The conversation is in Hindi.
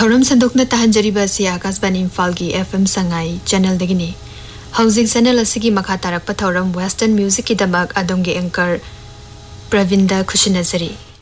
थौरम संदोकना ताहंजरीबा से आकाशवाणी इम्फाल की FM संगाई चैनल दगिनी हौजिक चैनल असगी मखा तारक थौरम वेस्टर्न म्यूजिक की दमक अदोंगे एंकर प्रवींदा खुशिनजरी।